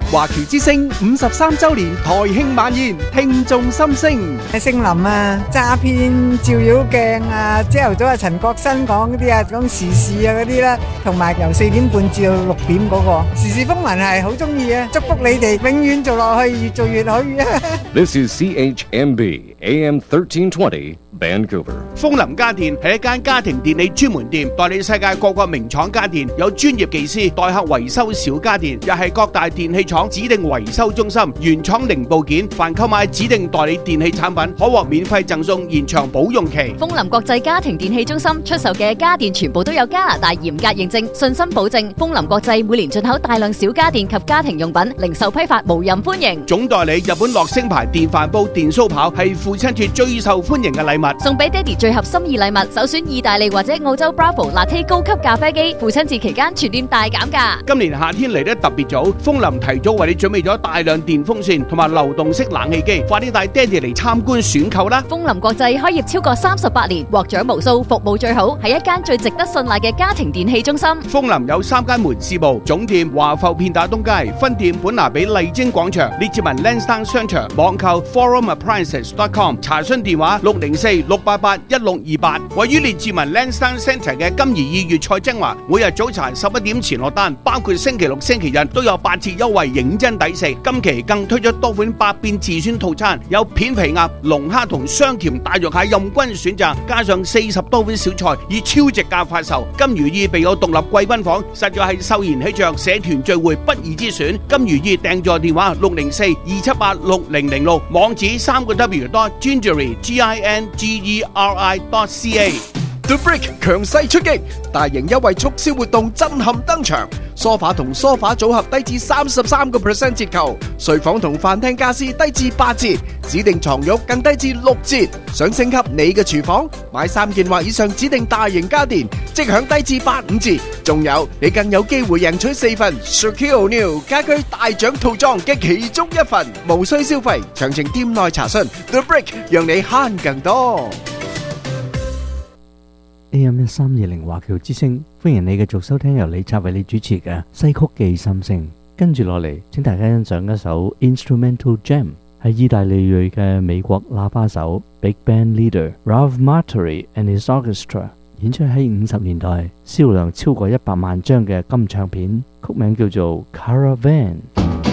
華僑之聲53週年台慶晚宴，聽眾心聲。 姓林啊，詐騙照妖鏡啊，朝頭早陳國新講嗰啲啊，講時事啊嗰啲啦，同埋由4點半至到6點嗰個時事風雲係好中意啊！祝福你哋永遠做落去，越做越好。 This is CHMB AM 1320 Vancouver。 豐林家電係一間家庭電器專門店，代理世界各個名廠家電，有專業技師代客維修小家電，又係各大電器廠指定維修中心，原廠零部件，凡購買指定代理電器產品，可獲免費贈送延長保用期。 豐林國際家庭電器中心出售嘅家電全部都有加拿大嚴格認證，信心保證。豐林國際每年進口大量小家電及家庭用品，零售批發無任歡迎。 總代理日本樂聲牌電飯煲、電酥刨係父親節最受歡迎嘅禮物， 送俾爹哋最合心意禮物，首選意大利或者澳洲 Bravo Latte 高級咖啡機，父親節期間全店大減價。 今年夏天嚟得特別早，豐林提早為你準備咗大量電風扇同埋流動式冷氣機，快啲帶爹哋嚟參觀選購啦！ 豐林國際開業超過38年，獲獎無數，服務最好，係一間最值得信賴嘅家庭電器中心。 豐林有3間門市部，總店華埠片打東街，分店本拿比麗晶廣場，列治文 Lansdowne 商場，網購 forumappliances.com， 查詢電話604-688-1628。位於列治文 Lansdowne Centre 嘅金怡意粵菜精華，每日早茶11點前落單，包括星期六、星期日都有8折優惠，認真抵食。今期更推出多款百變自選套餐，有片皮鴨、龍蝦同雙甜大肉蟹任君選擇，加上40多款小菜，以超值價發售。金如意備有獨立貴賓房，實在係秀賢喜鵲社團聚會不二之選。金如意訂座電話604-278-6006，網址 3w.gingeri.ca。The Brick 強勢出擊，大型優惠促銷活動震撼登場。梳化同梳化組合低至33% 折扣，睡房同飯廳家私低至8折，指定床褥更低至6折。想升級你嘅廚房，買3件或以上指定大型家電，即享低至85折。仲有，你更有機會贏取4份 Shaquille O'Neal 家居大獎套裝嘅其中1份，無需消費。詳情店內查詢。The Brick 讓你慳更多。 AM 1320華僑之聲，歡迎你繼續收聽由李策為你主持嘅西曲記心聲。跟住落嚟，請大家欣賞一首 Instrumental Gem， 係意大利裔嘅美國喇叭手 Big Band Leader Ralph Marteri and his Orchestra 演出喺50年代銷量超過100萬張嘅金唱片，曲名叫做 Caravan。